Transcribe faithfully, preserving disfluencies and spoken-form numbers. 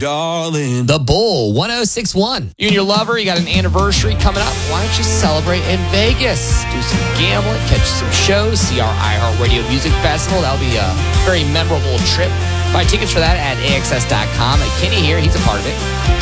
Darling. The Bull, one oh six one. You and your lover, you got an anniversary coming up. Why don't you celebrate in Vegas? Do some gambling, catch some shows, see our iHeartRadio Music Festival. That'll be a very memorable trip. Buy tickets for that at A X S dot com. And Kenny here, he's a part of it.